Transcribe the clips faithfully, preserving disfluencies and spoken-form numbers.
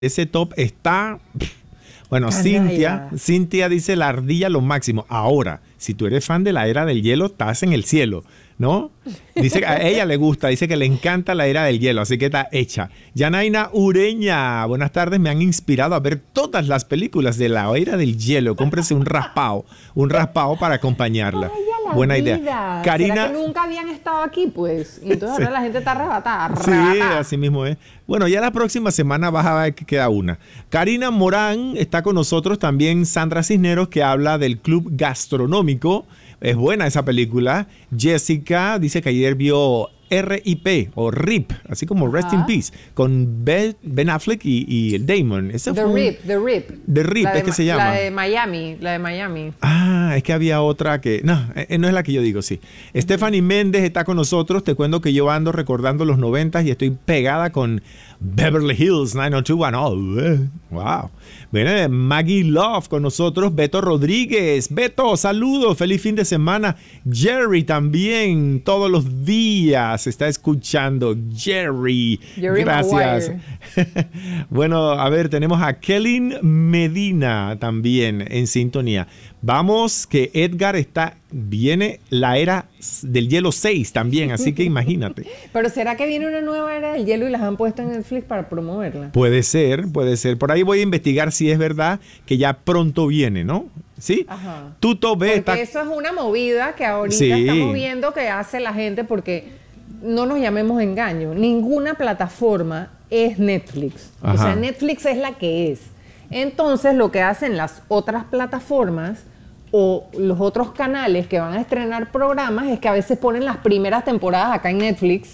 Ese top está... Bueno, Canalla. Cintia, Cintia dice la ardilla lo máximo. Ahora, si tú eres fan de la era del hielo, estás en el cielo, ¿no? Dice que a ella le gusta, dice que le encanta la era del hielo, así que está hecha. Yanaina Ureña, buenas tardes, me han inspirado a ver todas las películas de la era del hielo. Cómprese un raspado, un raspado para acompañarla. Ay, la Buena vida. idea. Karina, ¿Será que nunca habían estado aquí, pues? Y entonces Sí. ahora la gente está arrebatada. sí, arrebatada. así mismo es. Bueno, ya la próxima semana vas a ver que queda una. Karina Morán está con nosotros, también Sandra Cisneros, que habla del Club Gastronómico. Es buena esa película. Jessica dice que ayer vio R I P o R I P, así como Rest Ajá. in Peace, con Ben, Ben Affleck y, y Damon. Ese The fue un- Rip, The Rip. The Rip, La es de que Ma- se llama. La de Miami, la de Miami. Ah, es que había otra que... No, eh, no es la que yo digo, sí. Stephanie Méndez está con nosotros. Te cuento que yo ando recordando los noventas y estoy pegada con Beverly Hills nueve oh dos one oh. Wow. Viene Maggie Love con nosotros. Beto Rodríguez. Beto, saludos. Feliz fin de semana. Jerry también. Todos los días está escuchando. Jerry. Jerry Gracias. Maguire. Bueno, a ver, tenemos a Kellen Medina también en sintonía. Vamos, que Edgar está, viene la era del hielo seis también, así que imagínate. Pero ¿será que viene una nueva era del hielo y las han puesto en Netflix para promoverla? Puede ser, puede ser. Por ahí voy a investigar si es verdad que ya pronto viene, ¿no? ¿Sí? Ajá. Tuto B está... Porque eso es una movida que ahorita Sí. estamos viendo que hace la gente, porque no nos llamemos engaño. Ninguna plataforma es Netflix. Ajá. O sea, Netflix es la que es. Entonces, lo que hacen las otras plataformas o los otros canales que van a estrenar programas es que a veces ponen las primeras temporadas acá en Netflix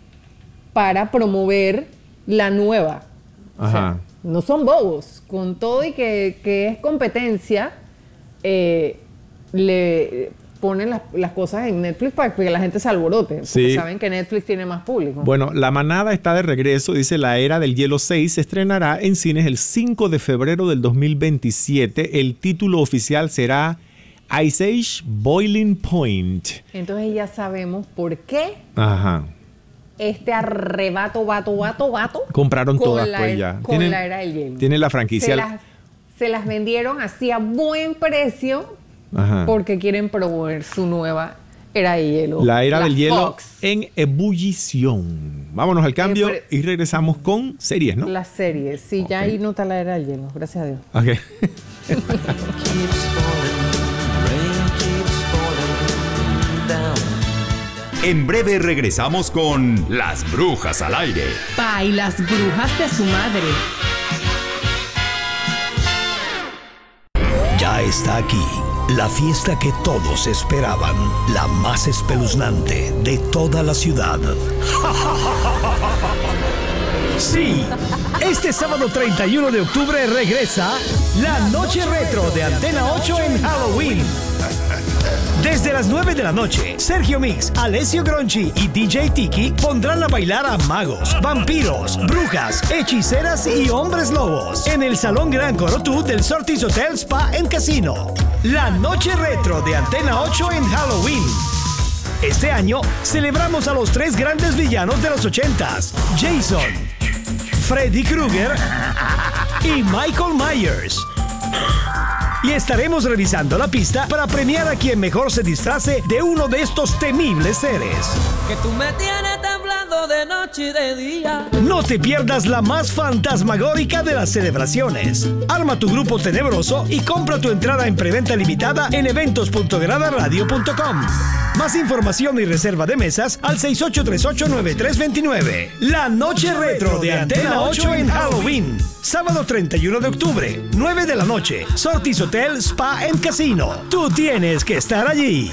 para promover la nueva. O sea, Ajá. no son bobos. Con todo y que, que es competencia, eh, le ponen las, las cosas en Netflix para que la gente se alborote. Porque Sí. saben que Netflix tiene más público. Bueno, La Manada está de regreso, dice la era del hielo seis, se estrenará en cines el cinco de febrero del dos mil veintisiete. El título oficial será Ice Age Boiling Point. Entonces ya sabemos por qué Ajá. este arrebato, vato, vato, vato. Compraron con todas la, pues ya. Con Tienen, la era del hielo. tienen la Se franquicia. las, se las vendieron así a buen precio Ajá. porque quieren promover su nueva era del hielo. La era del hielo Fox. en ebullición. Vámonos al cambio Eh, y regresamos con series, ¿no? Las series. Sí, ya Ok. ahí no está la era del hielo. Gracias a Dios. Ok. keeps falling, rain keeps falling down. En breve regresamos con Las Brujas al Aire. Pa y las brujas de su madre. Ya está aquí, la fiesta que todos esperaban, la más espeluznante de toda la ciudad. Sí, este sábado treinta y uno de octubre regresa la Noche Retro de Antena ocho en Halloween. Desde las nueve de la noche, Sergio Mix, Alessio Gronchi y D J Tiki pondrán a bailar a magos, vampiros, brujas, hechiceras y hombres lobos en el Salón Gran Corotú del Sortis Hotel Spa and Casino. La Noche Retro de Antena ocho en Halloween. Este año celebramos a los tres grandes villanos de los ochentas: Jason, Freddy Krueger y Michael Myers. Y estaremos revisando la pista para premiar a quien mejor se disfrace de uno de estos temibles seres. Que tú me tienes temblando de noche y de día. No te pierdas la más fantasmagórica de las celebraciones. Arma tu grupo tenebroso y compra tu entrada en preventa limitada en eventos punto grada radio punto com. Más información y reserva de mesas al seis ocho tres ocho nueve tres dos nueve. La Noche Retro de Antena ocho en Halloween. Sábado treinta y uno de octubre, nueve de la noche. Sortis Hotel Spa and Casino. Tú tienes que estar allí.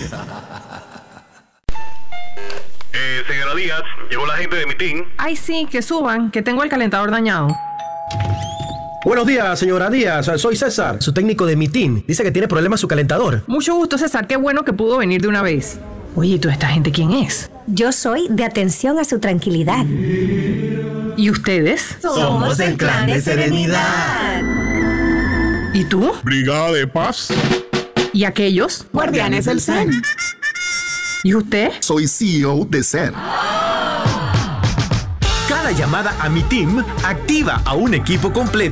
Eh, señora Díaz, llegó la gente de mi team. Ay, sí, que suban, que tengo el calentador dañado. Buenos días, señora Díaz. Soy César, su técnico de mi team. Dice que tiene problemas su calentador. Mucho gusto, César, qué bueno que pudo venir de una vez. Oye, ¿y toda esta gente quién es? Yo soy de atención a su tranquilidad. ¿Y ustedes? Somos del Clan de Serenidad. ¿Y tú? Brigada de Paz. ¿Y aquellos? Guardianes del Zen. ¿Y usted? Soy C E O de Zen. Cada llamada a Mi Team activa a un equipo completo